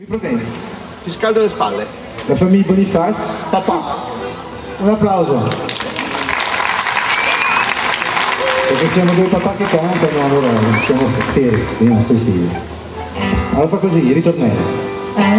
problemi. Ti scaldo le spalle. La famiglia Boniface, Papà. un applauso. Perché siamo due papà che cantano, allora siamo fieri dei nostri figli. Allora fa così, ritornello.